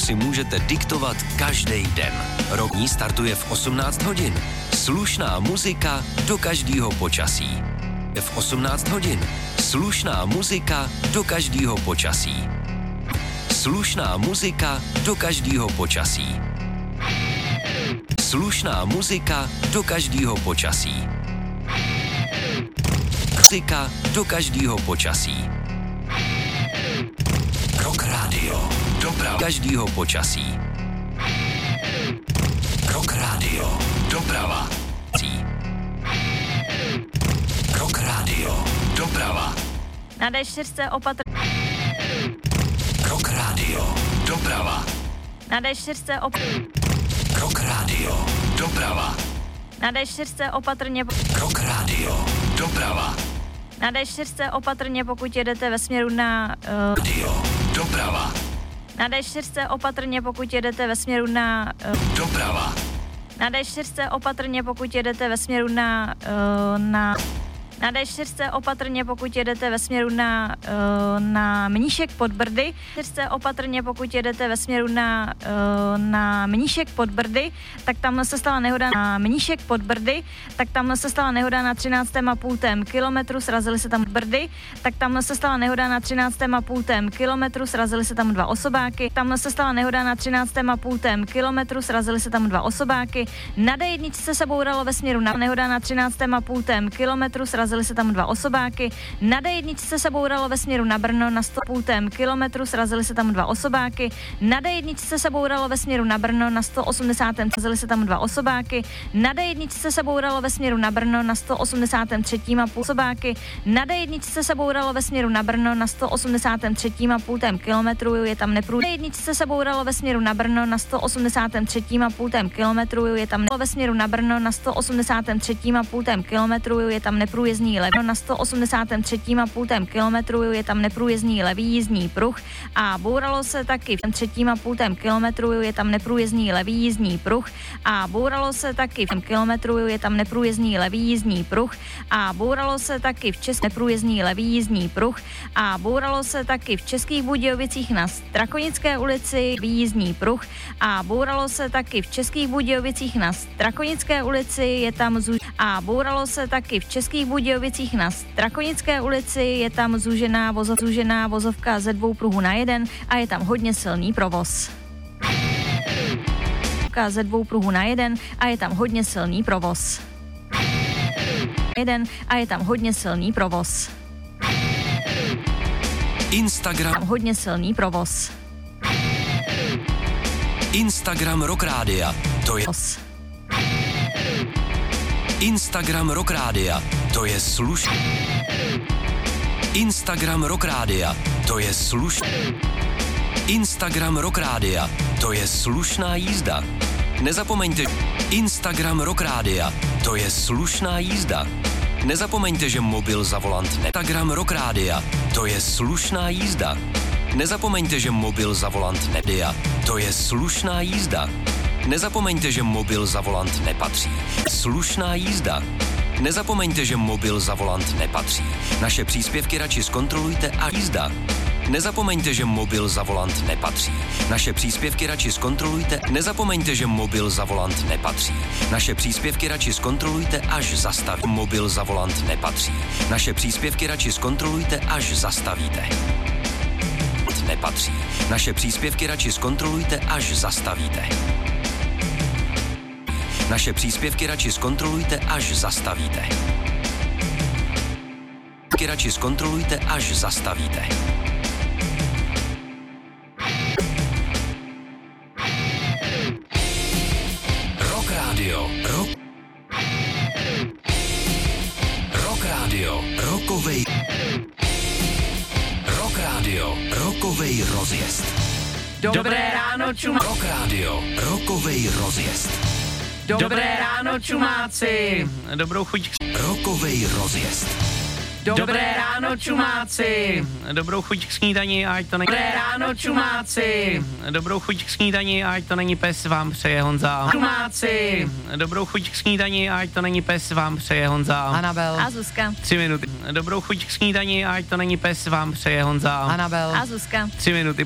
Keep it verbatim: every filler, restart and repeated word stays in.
si můžete diktovat každý den. Rok ní startuje v osmnáct hodin. Slušná muzika do každého počasí. V osmnáct hodin. Slušná muzika do každého počasí. Slušná muzika do každého počasí. Slušná muzika do každého počasí. Muzika do každého počasí. Rock Radio. Doprava. Každého počasí. Rock Radio. Doprava. Rock Radio. Doprava. Na dé čtyři opatr... Rock Radio. Doprava. Na dé čtyři op... Rock Radio. Doprava. Na dé čtyři opatrně... Rock Radio. Doprava. Na dé čtyři opatrně, pokud jedete ve směru na... Uh... Radio. Doprava. Na dé čtyři opatrně, pokud jedete ve směru na... Uh... Doprava. Na dé čtyři opatrně, pokud jedete ve směru na... Uh, na... Na dé čtyři opatrně, pokud jedete ve směru na, uh, na Mníšek pod Brdy. čtyři opatrně, pokud jedete ve směru na, uh, na Mníšek pod Brdy, tak tam se stala nehoda na Mníšek pod Brdy, tak tam se stala nehoda na třináctém a půl kilometru, srazily se tam Brdy, tak tam se stala nehoda na třináctém a půl kilometru, srazily se tam dva osobáky, tam se stala nehoda na třináctém a půl kilometru, srazily se tam dva osobáky, na dé jedna se sebouralo ve směru na nehoda na třináctém a půl kilometru, srazily se tam dva osobáky, na dé jedna se sebouralo ve směru na Brno na sto půl kilometru, srazily se tam dva osobáky, na dé jedna se sebouralo ve směru na Brno na sto osmdesát, srazily se tam dva osobáky, na dé jedna se sebouralo ve směru na Brno na sto osmdesát tři a půl osobáky, na dé jedna se sebouralo ve směru na Brno na sto osmdesát tři a půl kilometru, je tam neprůjezdný. dé jedna se sebouralo ve směru na Brno na sto osmdesát tři a půl kilometru, je tam ve směru na Brno na sto osmdesát tři a půl kilometru, je tam neprůjezdný levý na sto osmdesát tři a půl kilometru, je tam neprůjezdný levý jízdní pruh a bouralo se taky v tři a půl kilometru, je tam neprůjezdný levý jízdní pruh a bouralo se taky v kilometru, je tam neprůjezdný levý jízdní pruh a bouralo se taky v České neprůjezdný levý jízdní pruh a bouralo se taky v Českých Budějovicích na Strakonické ulici výjízdní pruh a bouralo se taky v Českých Budějovicích na Strakonické ulici, je tam zů... a bouralo se taky v Českých Budějovicích na Strakonické ulici, je tam zúžená, vozov, zúžená vozovka ze dvou pruhů na jeden a je tam hodně silný provoz. Ze dvou pruhů na jeden a je tam hodně silný provoz. Jeden a je tam hodně silný provoz. Instagram. Tam hodně silný provoz. Instagram Rock Rádia. To je... Instagram Rock Rádia. To je sluš... Instagram Rock Rádia. To je sluš... Instagram Rock Rádia. To je slušná jízda. Nezapomeňte... Instagram Rock Rádia. To je slušná jízda. Nezapomeňte, že mobil za volant ne... Instagram Rock Rádia. To je slušná jízda. Nezapomeňte, že mobil za volant nedia. To je slušná jízda. Nezapomeňte, že mobil za volant nepatří. Slušná jízda. Nezapomeňte, že mobil za volant nepatří. Naše příspěvky radši zkontrolujte a jízda. Nezapomeňte, že mobil za volant nepatří. Naše příspěvky radši zkontrolujte. Nezapomeňte, že mobil za volant nepatří. Naše příspěvky radši zkontrolujte, až zastaví. Mobil za volant nepatří. Naše příspěvky radši zkontrolujte, až zastavíte. Nepatří. Naše příspěvky radši zkontrolujte, až zastavíte. Naše příspěvky radši zkontrolujte, až zastavíte. Radši zkontrolujte, až zastavíte. Rock Radio. Rock. Rock Radio. Rockovej. Rock Radio. Rockovej rozjezd. Dobré ráno, čum. Rock Radio. Rockovej rozjezd. Dobré ráno, čumáci. Dobrou chuť. Rockovej rozjezd. Dobré ráno, čumáci. Dobrou chuť k snídani, ať to není... Dobré ráno, čumáci. Dobrou chuť k snídani, ať to není pes, vám přeje Honza. Čumáci. Dobrou chuť k snídani, ať to není pes, vám přeje Honza. Anabel. A Zuzka. Tři minuty. Dobrou chuť k snídani, ať to není pes, vám přeje Honza. Anabel. A Zuzka. Tři minuty.